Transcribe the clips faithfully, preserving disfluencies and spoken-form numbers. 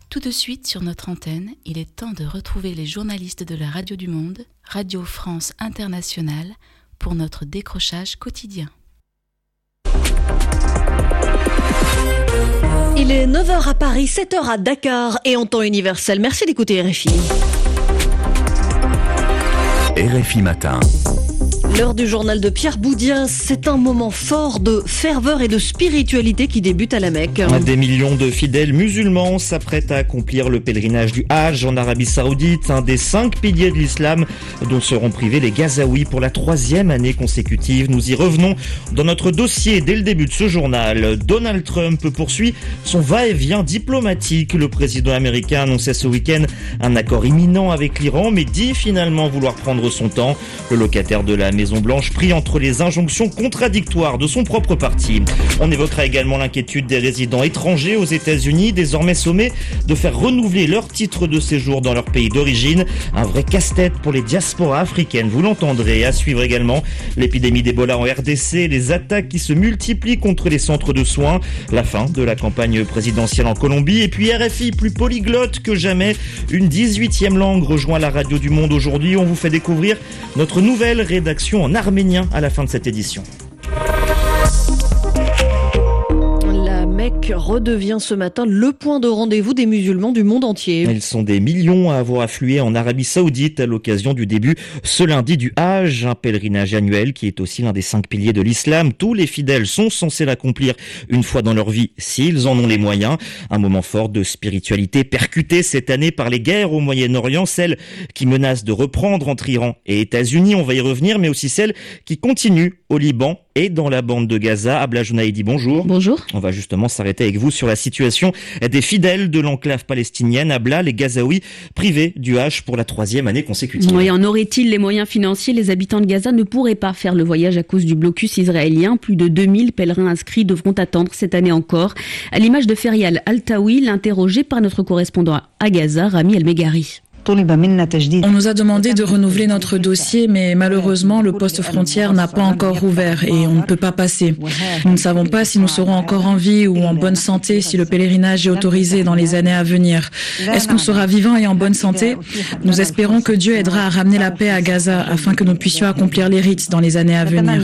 Tout de suite sur notre antenne, il est temps de retrouver les journalistes de la Radio du Monde, Radio France Internationale, pour notre décrochage quotidien. Il est neuf heures à Paris, sept heures à Dakar et en temps universel. Merci d'écouter R F I. R F I Matin. L'heure du journal de Pierre Boudias, c'est un moment fort de ferveur et de spiritualité qui débute à la Mecque. Des millions de fidèles musulmans s'apprêtent à accomplir le pèlerinage du Hajj en Arabie Saoudite, un des cinq piliers de l'islam dont seront privés les Gazaouis pour la troisième année consécutive. Nous y revenons dans notre dossier dès le début de ce journal. Donald Trump poursuit son va-et-vient diplomatique. Le président américain annonçait ce week-end un accord imminent avec l'Iran, mais dit finalement vouloir prendre son temps. Le locataire de la Maison-Blanche pris entre les injonctions contradictoires de son propre parti. On évoquera également l'inquiétude des résidents étrangers aux États-Unis, désormais sommés de faire renouveler leur titre de séjour dans leur pays d'origine. Un vrai casse-tête pour les diasporas africaines, vous l'entendrez. À suivre également l'épidémie d'Ebola en R D C, les attaques qui se multiplient contre les centres de soins, la fin de la campagne présidentielle en Colombie, et puis R F I plus polyglotte que jamais. Une dix-huitième langue rejoint la Radio du Monde aujourd'hui. On vous fait découvrir notre nouvelle rédaction en arménien à la fin de cette édition. La Mecque redevient ce matin le point de rendez-vous des musulmans du monde entier. Ils sont des millions à avoir afflué en Arabie Saoudite à l'occasion du début ce lundi du Hajj, un pèlerinage annuel qui est aussi l'un des cinq piliers de l'islam. Tous les fidèles sont censés l'accomplir une fois dans leur vie s'ils en ont les moyens. Un moment fort de spiritualité percuté cette année par les guerres au Moyen-Orient, celles qui menacent de reprendre entre Iran et États-Unis, on va y revenir, mais aussi celles qui continuent au Liban et dans la bande de Gaza. Abla Jounaïdi, bonjour. Bonjour. On va justement s'arrêter avec vous sur la situation des fidèles de l'enclave palestinienne. Abla, les Gazaouis privés du Hajj pour la troisième année consécutive. Oui, en aurait-il les moyens financiers? Les habitants de Gaza ne pourraient pas faire le voyage à cause du blocus israélien. Plus de deux mille pèlerins inscrits devront attendre cette année encore. À l'image de Ferial Altaoui, l'interrogé par notre correspondant à Gaza, Rami El-Megari. On nous a demandé de renouveler notre dossier, mais malheureusement, le poste frontière n'a pas encore ouvert et on ne peut pas passer. Nous ne savons pas si nous serons encore en vie ou en bonne santé si le pèlerinage est autorisé dans les années à venir. Est-ce qu'on sera vivant et en bonne santé? Nous espérons que Dieu aidera à ramener la paix à Gaza afin que nous puissions accomplir les rites dans les années à venir.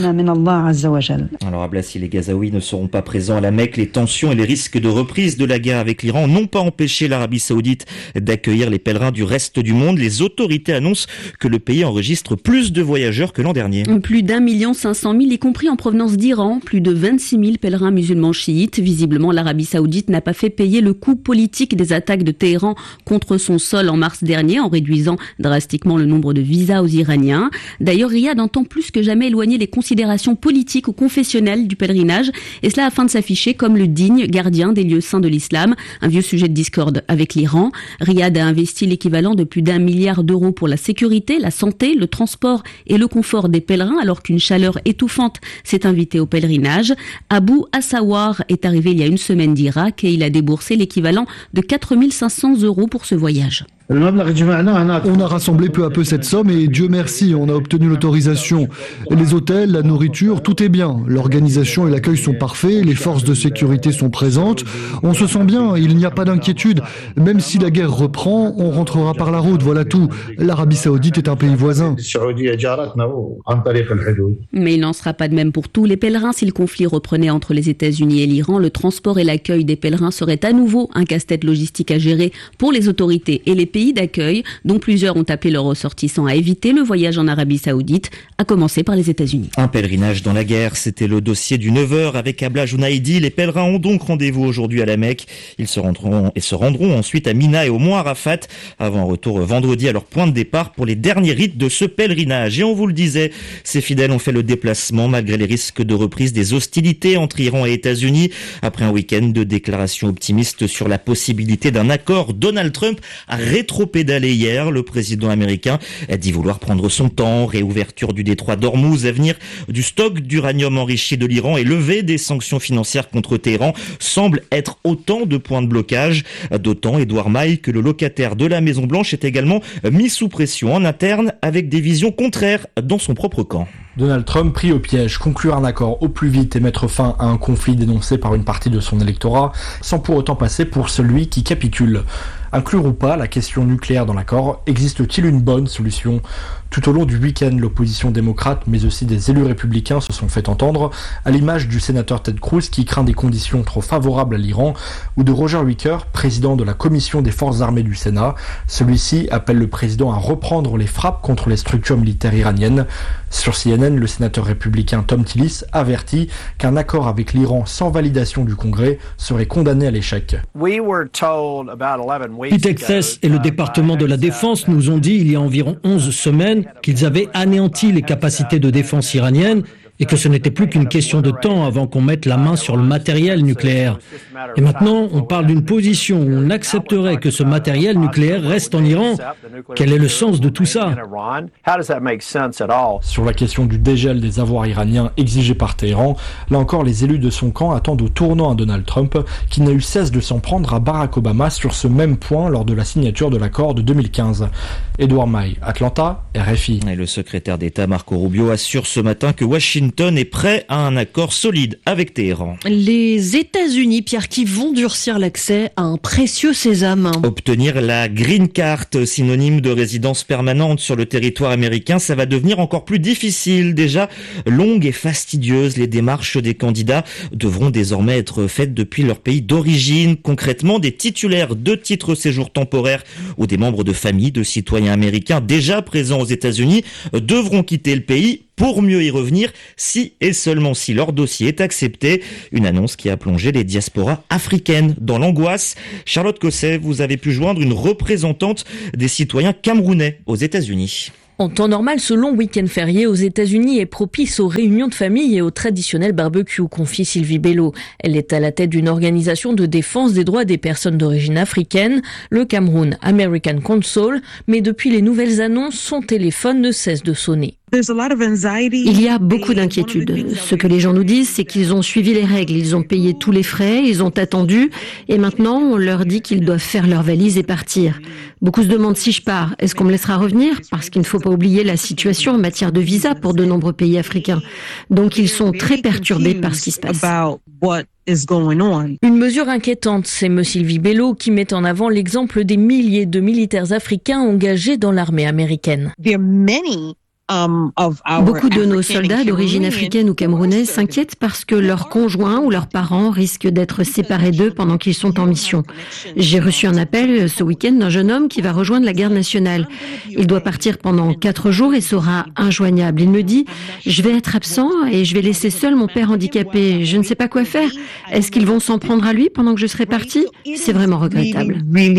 Alors, Abla, si les Gazaouis ne seront pas présents à la Mecque, les tensions et les risques de reprise de la guerre avec l'Iran n'ont pas empêché l'Arabie Saoudite d'accueillir les pèlerins du reste du monde. Les autorités annoncent que le pays enregistre plus de voyageurs que l'an dernier. Plus d'un million cinq cent mille, y compris en provenance d'Iran. Plus de vingt-six mille pèlerins musulmans chiites. Visiblement, l'Arabie Saoudite n'a pas fait payer le coût politique des attaques de Téhéran contre son sol en mars dernier, en réduisant drastiquement le nombre de visas aux Iraniens. D'ailleurs, Riyad entend plus que jamais éloigner les considérations politiques ou confessionnelles du pèlerinage, et cela afin de s'afficher comme le digne gardien des lieux saints de l'islam. Un vieux sujet de discorde avec l'Iran. Riyad a investi l'équivalent de plus d'un milliard d'euros pour la sécurité, la santé, le transport et le confort des pèlerins, alors qu'une chaleur étouffante s'est invitée au pèlerinage. Abu Assawar est arrivé il y a une semaine d'Irak et il a déboursé l'équivalent de quatre mille cinq cents euros pour ce voyage. On a rassemblé peu à peu cette somme et Dieu merci, on a obtenu l'autorisation. Les hôtels, la nourriture, tout est bien. L'organisation et l'accueil sont parfaits, les forces de sécurité sont présentes. On se sent bien, il n'y a pas d'inquiétude. Même si la guerre reprend, on rentrera par la route, voilà tout. L'Arabie Saoudite est un pays voisin. Mais il n'en sera pas de même pour tous les pèlerins. Si le conflit reprenait entre les États-Unis et l'Iran, le transport et l'accueil des pèlerins seraient à nouveau un casse-tête logistique à gérer pour les autorités et les pays d'accueil, dont plusieurs ont appelé leurs ressortissants à éviter le voyage en Arabie Saoudite, à commencer par les États-Unis. Un pèlerinage dans la guerre, c'était le dossier du neuf heures avec Abla Jounaïdi. Les pèlerins ont donc rendez-vous aujourd'hui à la Mecque. Ils se rendront et se rendront ensuite à Mina et au Mont Arafat, avant un retour vendredi à leur point de départ pour les derniers rites de ce pèlerinage. Et on vous le disait, ces fidèles ont fait le déplacement malgré les risques de reprise des hostilités entre Iran et États-Unis. Après un week-end de déclarations optimistes sur la possibilité d'un accord, Donald Trump a rétropédalé hier. Le président américain a dit vouloir prendre son temps. Réouverture du détroit d'Ormuz, avenir du stock d'uranium enrichi de l'Iran et levée des sanctions financières contre Téhéran semblent être autant de points de blocage. D'autant, Edouard Maille, que le locataire de la Maison-Blanche est également mis sous pression en interne avec des visions contraires dans son propre camp. Donald Trump pris au piège, conclure un accord au plus vite et mettre fin à un conflit dénoncé par une partie de son électorat, sans pour autant passer pour celui qui capitule. Inclure ou pas la question nucléaire dans l'accord, existe-t-il une bonne solution ? Tout au long du week-end, l'opposition démocrate, mais aussi des élus républicains se sont fait entendre, à l'image du sénateur Ted Cruz qui craint des conditions trop favorables à l'Iran, ou de Roger Wicker, président de la commission des forces armées du Sénat. Celui-ci appelle le président à reprendre les frappes contre les structures militaires iraniennes. Sur C N N, le sénateur républicain Tom Tillis avertit qu'un accord avec l'Iran sans validation du Congrès serait condamné à l'échec. Le Texas et le département de la Défense nous ont dit il y a environ onze semaines qu'ils avaient anéanti les capacités de défense iraniennes et que ce n'était plus qu'une question de temps avant qu'on mette la main sur le matériel nucléaire. Et maintenant, on parle d'une position où on accepterait que ce matériel nucléaire reste en Iran. Quel est le sens de tout ça ? Sur la question du dégel des avoirs iraniens exigés par Téhéran, là encore les élus de son camp attendent au tournant à Donald Trump, qui n'a eu cesse de s'en prendre à Barack Obama sur ce même point lors de la signature de l'accord de deux mille quinze. Edouard Maille, Atlanta, R F I. Et le secrétaire d'État Marco Rubio assure ce matin que Washington est prêt à un accord solide avec Téhéran. Les États-Unis, Pierre, qui vont durcir l'accès à un précieux sésame. Obtenir la Green Card, synonyme de résidence permanente sur le territoire américain, ça va devenir encore plus difficile. Déjà longues et fastidieuses, les démarches des candidats devront désormais être faites depuis leur pays d'origine. Concrètement, des titulaires de titres séjour temporaires ou des membres de familles de citoyens américains déjà présents aux États-Unis devront quitter le pays pour mieux y revenir si et seulement si leur dossier est accepté. Une annonce qui a plongé les diasporas africaines dans l'angoisse. Charlotte Cosset, vous avez pu joindre une représentante des citoyens camerounais aux États-Unis. En temps normal, ce long week-end férié aux États-Unis est propice aux réunions de famille et au traditionnel barbecue, confie Sylvie Bello. Elle est à la tête d'une organisation de défense des droits des personnes d'origine africaine, le Cameroun American Council, mais depuis les nouvelles annonces, son téléphone ne cesse de sonner. Il y a beaucoup d'inquiétudes. Ce que les gens nous disent, c'est qu'ils ont suivi les règles, ils ont payé tous les frais, ils ont attendu, et maintenant on leur dit qu'ils doivent faire leurs valises et partir. Beaucoup se demandent si je pars, est-ce qu'on me laissera revenir ? Parce qu'il ne faut pas oublier la situation en matière de visa pour de nombreux pays africains. Donc ils sont très perturbés par ce qui se passe. Une mesure inquiétante, c'est M. Sylvie Bello qui met en avant l'exemple des milliers de militaires africains engagés dans l'armée américaine. Beaucoup de nos soldats d'origine africaine ou camerounaise s'inquiètent parce que leurs conjoints ou leurs parents risquent d'être séparés d'eux pendant qu'ils sont en mission. J'ai reçu un appel ce week-end d'un jeune homme qui va rejoindre la garde nationale. Il doit partir pendant quatre jours et sera injoignable. Il me dit « Je vais être absent et je vais laisser seul mon père handicapé. Je ne sais pas quoi faire. Est-ce qu'ils vont s'en prendre à lui pendant que je serai partie ? C'est vraiment regrettable. »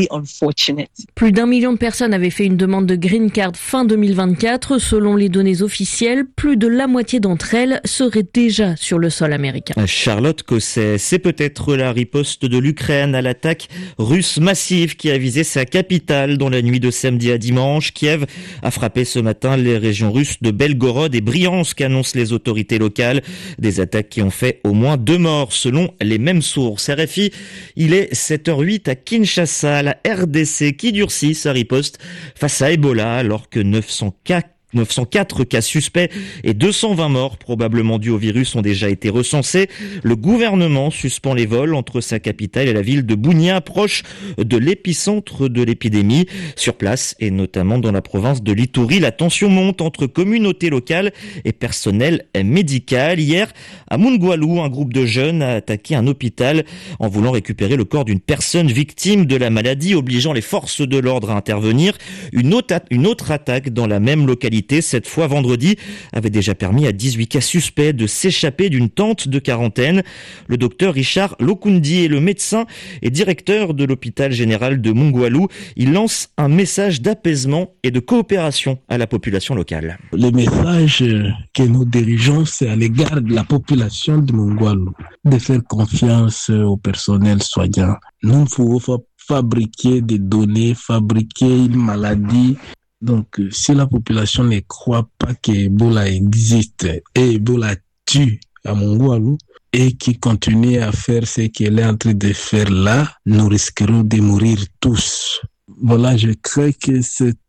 Plus d'un million de personnes avaient fait une demande de Green Card fin deux mille vingt-quatre. Selon les données officielles, plus de la moitié d'entre elles seraient déjà sur le sol américain. Charlotte Cosset, c'est peut-être la riposte de l'Ukraine à l'attaque russe massive qui a visé sa capitale dans la nuit de samedi à dimanche. Kiev a frappé ce matin les régions russes de Belgorod et Briansk, annoncent les autorités locales. Des attaques qui ont fait au moins deux morts selon les mêmes sources. R F I, il est sept heures huit à Kinshasa, la R D C qui durcit sa riposte face à Ebola alors que neuf cent quatre cas suspects et deux cent vingt morts probablement dus au virus ont déjà été recensés. Le gouvernement suspend les vols entre sa capitale et la ville de Bunia, proche de l'épicentre de l'épidémie. Sur place et notamment dans la province de l'Ituri, la tension monte entre communautés locales et personnel médical. Hier, à Mungwalu, un groupe de jeunes a attaqué un hôpital en voulant récupérer le corps d'une personne victime de la maladie, obligeant les forces de l'ordre à intervenir. Une autre, une autre attaque dans la même localité, cette fois vendredi, avait déjà permis à dix-huit cas suspects de s'échapper d'une tente de quarantaine. Le docteur Richard Lokundi est le médecin et directeur de l'hôpital général de Mungwalu. Il lance un message d'apaisement et de coopération à la population locale. Le message que nous dirigeons, c'est à l'égard de la population de Mungwalu, de faire confiance au personnel soignant. Nous ne pouvons pas fabriquer des données, fabriquer une maladie. Donc, si la population ne croit pas qu'Ebola existe et Ebola tue à Mungwalu et qui continue à faire ce qu'elle est en train de faire là, nous risquerons de mourir tous. Voilà, je crois que c'est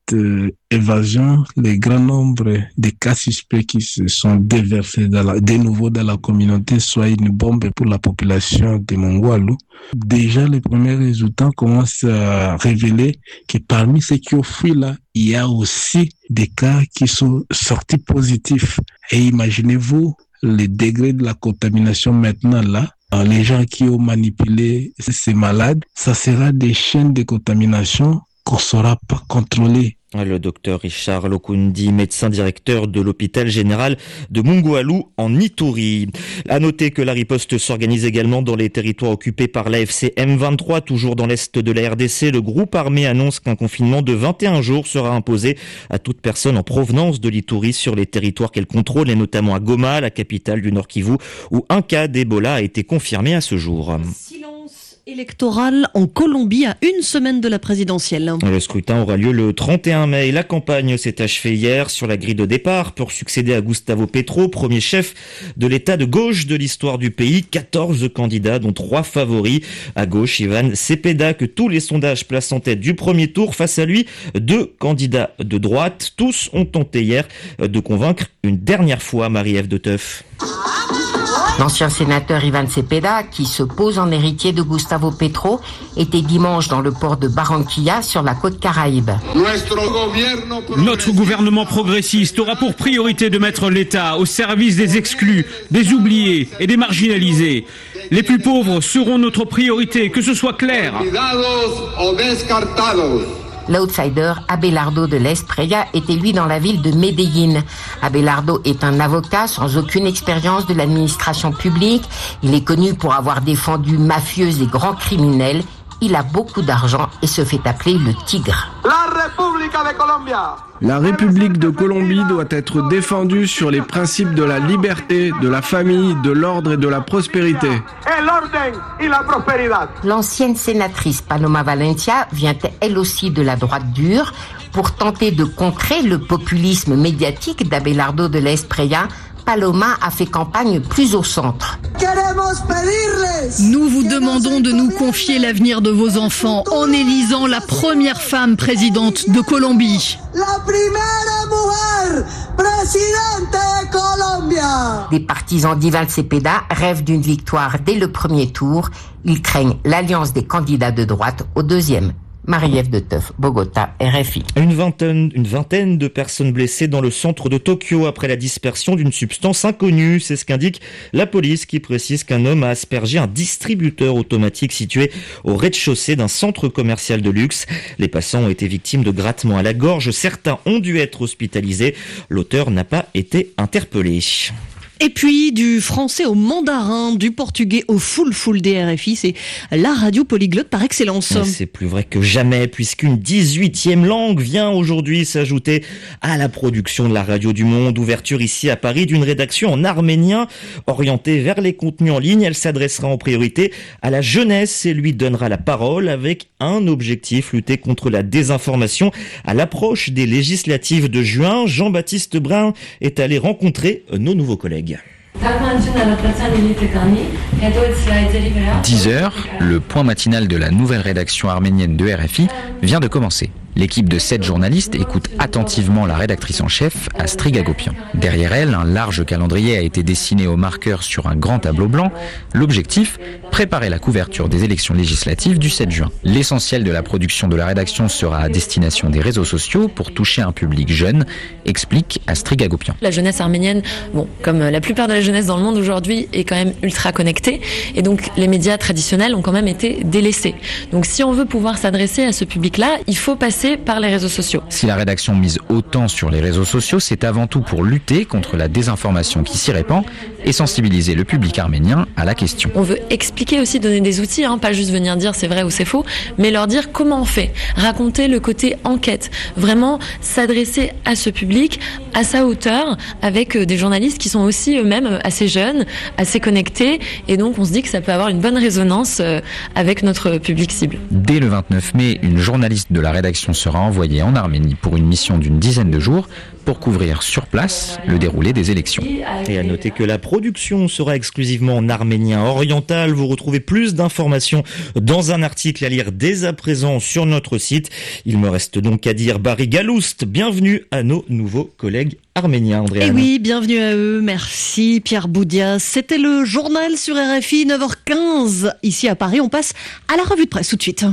euh, évasion, le grand nombre de cas suspects qui se sont déversés dans la, de nouveau dans la communauté soit une bombe pour la population de Mongwalu. Déjà, les premiers résultats commencent à révéler que parmi ceux qui ont fui là, il y a aussi des cas qui sont sortis positifs. Et imaginez-vous le degré de la contamination maintenant là. Les gens qui ont manipulé ces malades, ça sera des chaînes de contamination qu'on ne saura pas contrôler. Le docteur Richard Lokundi, médecin directeur de l'hôpital général de Mongwalu en Ituri. À noter que la riposte s'organise également dans les territoires occupés par l'A F C M vingt-trois, toujours dans l'est de la R D C. Le groupe armé annonce qu'un confinement de vingt et un jours sera imposé à toute personne en provenance de l'Ituri sur les territoires qu'elle contrôle, et notamment à Goma, la capitale du Nord Kivu, où un cas d'Ebola a été confirmé à ce jour. Électorale en Colombie à une semaine de la présidentielle. Le scrutin aura lieu le trente et un mai. La campagne s'est achevée hier sur la grille de départ pour succéder à Gustavo Petro, premier chef de l'État de gauche de l'histoire du pays. quatorze candidats, dont trois favoris. À gauche, Ivan Cepeda, que tous les sondages placent en tête du premier tour. Face à lui, deux candidats de droite. Tous ont tenté hier de convaincre une dernière fois Marie-Ève de Teuf. L'ancien sénateur Ivan Cepeda, qui se pose en héritier de Gustavo Petro, était dimanche dans le port de Barranquilla sur la côte Caraïbe. Notre gouvernement progressiste aura pour priorité de mettre l'État au service des exclus, des oubliés et des marginalisés. Les plus pauvres seront notre priorité, que ce soit clair. L'outsider Abelardo de la Espriella était lui dans la ville de Medellín. Abelardo est un avocat sans aucune expérience de l'administration publique. Il est connu pour avoir défendu mafieux et grands criminels. Il a beaucoup d'argent et se fait appeler le Tigre. La République de Colombie. La République de Colombie doit être défendue sur les principes de la liberté, de la famille, de l'ordre et de la prospérité. L'ancienne sénatrice Paloma Valencia vient elle aussi de la droite dure pour tenter de contrer le populisme médiatique d'Abelardo de la Espriella. Paloma a fait campagne plus au centre. Nous vous demandons de nous confier l'avenir de vos enfants en élisant la première femme présidente de Colombie. La primera mujer presidente de Colombia. Des partisans d'Ivan Cepeda rêvent d'une victoire dès le premier tour. Ils craignent l'alliance des candidats de droite au deuxième. Marie-Ève de Teuf, Bogota, R F I. Une vingtaine, une vingtaine de personnes blessées dans le centre de Tokyo après la dispersion d'une substance inconnue. C'est ce qu'indique la police, qui précise qu'un homme a aspergé un distributeur automatique situé au rez-de-chaussée d'un centre commercial de luxe. Les passants ont été victimes de grattements à la gorge. Certains ont dû être hospitalisés. L'auteur n'a pas été interpellé. Et puis, du français au mandarin, du portugais au full full des R F I, c'est la radio polyglotte par excellence. Mais c'est plus vrai que jamais, puisqu'une dix-huitième langue vient aujourd'hui s'ajouter à la production de la Radio du Monde. Ouverture ici à Paris d'une rédaction en arménien orientée vers les contenus en ligne. Elle s'adressera en priorité à la jeunesse et lui donnera la parole avec un objectif: lutter contre la désinformation. À l'approche des législatives de juin, Jean-Baptiste Brun est allé rencontrer nos nouveaux collègues. dix heures, le point matinal de la nouvelle rédaction arménienne de R F I vient de commencer. L'équipe de sept journalistes écoute attentivement la rédactrice en chef, Astrid Agopian. Derrière elle, un large calendrier a été dessiné au marqueur sur un grand tableau blanc. L'objectif, préparer la couverture des élections législatives du sept juin. L'essentiel de la production de la rédaction sera à destination des réseaux sociaux pour toucher un public jeune, explique Astrid Agopian. La jeunesse arménienne, bon, comme la plupart de la jeunesse dans le monde aujourd'hui, est quand même ultra connectée, et donc les médias traditionnels ont quand même été délaissés. Donc si on veut pouvoir s'adresser à ce public-là, il faut passer par les réseaux sociaux. Si la rédaction mise autant sur les réseaux sociaux, c'est avant tout pour lutter contre la désinformation qui s'y répand et sensibiliser le public arménien à la question. On veut expliquer aussi, donner des outils, hein, pas juste venir dire c'est vrai ou c'est faux, mais leur dire comment on fait, raconter le côté enquête, vraiment s'adresser à ce public à sa hauteur, avec des journalistes qui sont aussi eux-mêmes assez jeunes, assez connectés, et donc on se dit que ça peut avoir une bonne résonance avec notre public cible. Dès le vingt-neuf mai, une journaliste de la rédaction sera envoyée en Arménie pour une mission d'une dizaine de jours pour couvrir sur place le déroulé des élections. Et à noter que la production sera exclusivement en arménien oriental. Vous retrouvez plus d'informations dans un article à lire dès à présent sur notre site. Il me reste donc à dire Barry Galoust, bienvenue à nos nouveaux collègues arméniens, Andréane. Et oui, bienvenue à eux. Merci Pierre Boudias. C'était le journal sur R F I, neuf heures quinze. Ici à Paris, on passe à la revue de presse tout de suite.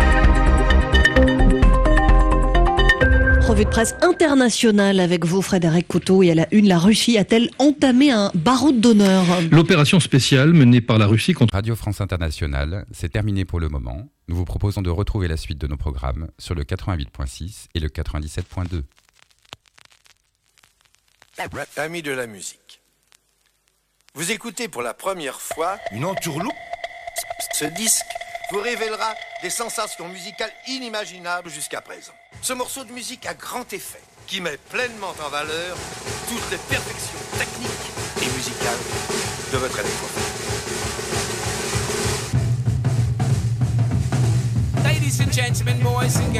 Revue de presse internationale avec vous, Frédéric Couteau. Et à la une, la Russie a-t-elle entamé un barreau d'honneur ? L'opération spéciale menée par la Russie contre Radio France Internationale, c'est terminé pour le moment. Nous vous proposons de retrouver la suite de nos programmes sur le quatre-vingt-huit point six et le quatre-vingt-dix-sept point deux. Amis de la musique, vous écoutez pour la première fois une entourloupe. Ce disque vous révélera des sensations musicales inimaginables jusqu'à présent. Ce morceau de musique à grand effet, qui met pleinement en valeur toutes les perfections techniques et musicales de votre électrophone. Ladies and gentlemen, boys and girls.